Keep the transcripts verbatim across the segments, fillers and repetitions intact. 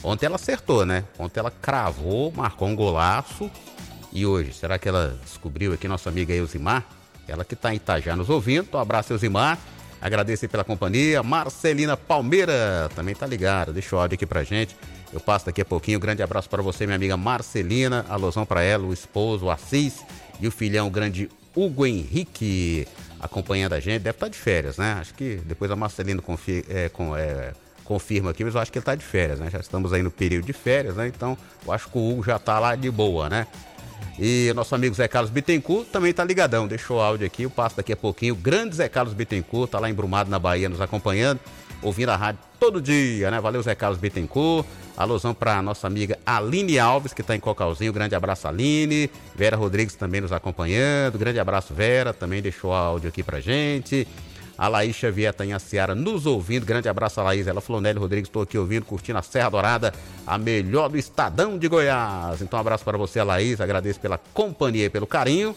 Ontem ela acertou, né? Ontem ela cravou, marcou um golaço. E hoje, será que ela descobriu aqui nossa amiga Elzimar? Ela que tá em Itajá nos ouvindo. Então, um abraço, Elzimar. Agradeço aí pela companhia. Marcelina Palmeira também tá ligada. Deixa o áudio aqui pra gente. Eu passo daqui a pouquinho. Um grande abraço para você, minha amiga Marcelina. Alusão para ela, o esposo, o Assis e o filhão grande Hugo Henrique acompanhando a gente. Deve estar de férias, né? Acho que depois a Marcelina confia, é, com, é, confirma aqui, mas eu acho que ele tá de férias, né? Já estamos aí no período de férias, né? Então, eu acho que o Hugo já tá lá de boa, né? E o nosso amigo Zé Carlos Bittencourt também tá ligadão. Deixou o áudio aqui, eu passo daqui a pouquinho. O grande Zé Carlos Bittencourt tá lá em Brumado, na Bahia, nos acompanhando, ouvindo a rádio todo dia, né? Valeu, Zé Carlos Bittencourt. Alusão pra nossa amiga Aline Alves, que tá em Cocalzinho. Grande abraço, Aline. Vera Rodrigues também nos acompanhando. Grande abraço, Vera. Também deixou o áudio aqui pra gente. A Laís Xavier tá em Aciara nos ouvindo. Grande abraço a Laís. Ela falou, Nélio Rodrigues, estou aqui ouvindo, curtindo a Serra Dourada, a melhor do Estadão de Goiás. Então, um abraço para você, a Laís. Agradeço pela companhia e pelo carinho.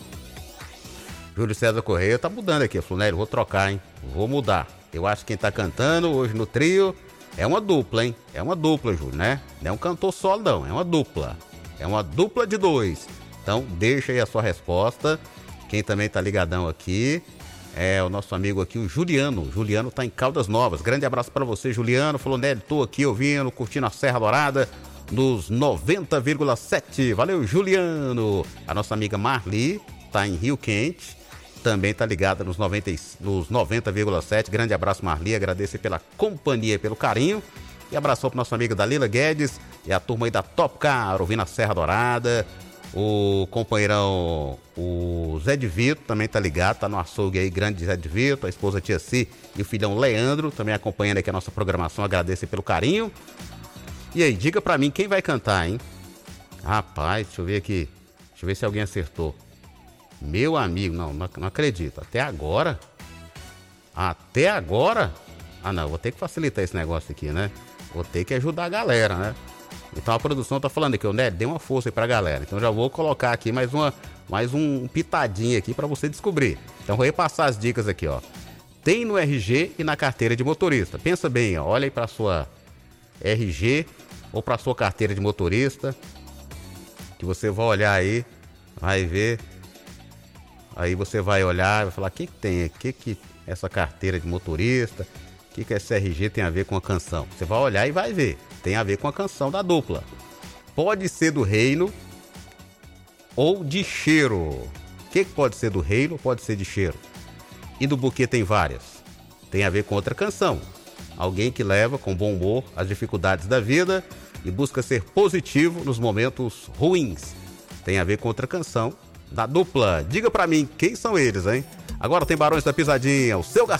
Júlio César Correia tá mudando aqui. Falou, Nélio, vou trocar, hein? Vou mudar. Eu acho que quem tá cantando hoje no trio é uma dupla, hein? É uma dupla, Júlio, né? Não é um cantor solo, não. É uma dupla. É uma dupla de dois. Então, deixa aí a sua resposta. Quem também tá ligadão aqui é o nosso amigo aqui, o Juliano. O Juliano tá em Caldas Novas. Grande abraço para você, Juliano. Falou, Nélio, tô aqui ouvindo, curtindo a Serra Dourada nos noventa vírgula sete. Valeu, Juliano. A nossa amiga Marli tá em Rio Quente. Também tá ligada nos noventa, nos noventa vírgula sete. Grande abraço, Marli. Agradeço pela companhia e pelo carinho. E abraçou pro nosso amigo Dalila Guedes e a turma aí da Top Car, ouvindo a Serra Dourada. O companheirão, o Zé de Vito, também tá ligado, tá no açougue aí, grande Zé de Vito, a esposa Tia Si e o filhão Leandro, também acompanhando aqui a nossa programação. Agradeço pelo carinho. E aí, diga pra mim quem vai cantar, hein? Rapaz, deixa eu ver aqui. Deixa eu ver se alguém acertou. Meu amigo, não, não, não acredito. Até agora? Até agora? Ah, não, vou ter que facilitar esse negócio aqui, né? Vou ter que ajudar a galera, né? Então a produção tá falando aqui, o Nélio, dê uma força aí pra galera. Então já vou colocar aqui mais uma, mais um pitadinho aqui pra você descobrir. Então vou repassar as dicas aqui, ó. Tem no R G e na carteira de motorista. Pensa bem, ó, olha aí pra sua R G ou pra sua carteira de motorista, que você vai olhar aí, vai ver. Aí você vai olhar e vai falar, o que que tem aqui? O que que essa carteira de motorista, o que que esse R G tem a ver com a canção? Você vai olhar e vai ver. Tem a ver com a canção da dupla. Pode ser do Reino ou de Cheiro. O que que pode ser do Reino ou pode ser de Cheiro? E do Buquê tem várias. Tem a ver com outra canção. Alguém que leva com bom humor as dificuldades da vida e busca ser positivo nos momentos ruins. Tem a ver com outra canção da dupla. Diga pra mim quem são eles, hein? Agora tem Barões da Pisadinha, o seu garçom.